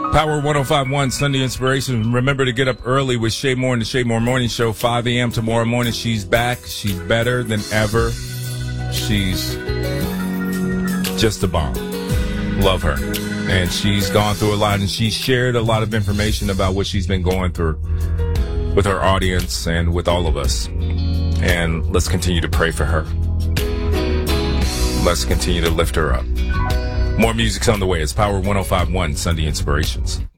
Power 105.1 Sunday Inspiration. Remember to get up early with Shay Moore and the Shay Moore Morning Show, 5 a.m. tomorrow morning. She's back. She's better than ever. She's just a bomb. Love her. And she's gone through a lot, and she shared a lot of information about what she's been going through with her audience and with all of us. And let's continue to pray for her. Let's continue to lift her up. More music's on the way. It's Power 105.1 Sunday Inspirations.